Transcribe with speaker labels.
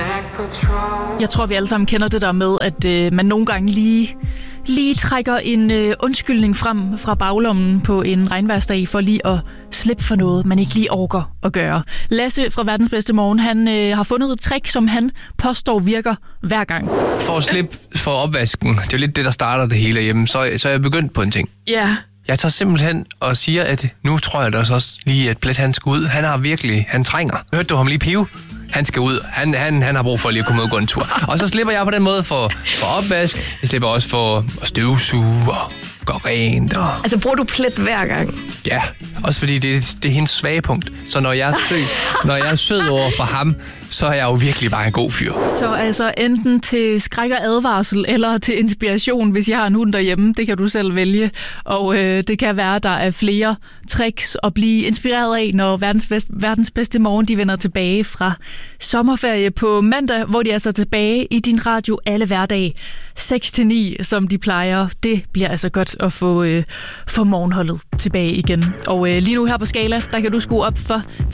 Speaker 1: Jeg tror, vi alle sammen kender det der med, at man nogle gange lige trækker en undskyldning frem fra baglommen på en regnvejrsdag for lige at slippe for noget, man ikke lige orker at gøre. Lasse fra Verdens Bedste Morgen, han har fundet et trick, som han påstår virker hver gang.
Speaker 2: For at slippe for opvasken, det er jo lidt det, der starter det hele hjemme, så er jeg begyndt på en ting.
Speaker 1: Ja.
Speaker 2: Jeg tager simpelthen og siger, at nu tror jeg da også lige, at Plet han skal ud. Han trænger. Hørte du ham lige pive? Han skal ud. Han har brug for lige at komme ud og gå en tur. Og så slipper jeg på den måde for opvask. Jeg slipper også for at støvsuge og gøre rent.
Speaker 3: Altså bruger du Plet hver gang?
Speaker 2: Ja, også fordi det er hendes svage punkt. Så når jeg er sød over for ham, så er jeg jo virkelig bare en god fyr.
Speaker 1: Så altså enten til skræk og advarsel, eller til inspiration, hvis jeg har en hund derhjemme. Det kan du selv vælge. Og det kan være, at der er flere tricks at blive inspireret af, når verdens bedste morgen, de vender tilbage fra sommerferie på mandag, hvor de er så tilbage i din radio alle hverdage 6-9, som de plejer. Det bliver altså godt at få morgenholdet tilbage igen. Og lige nu her på Skala, der kan du skrue op for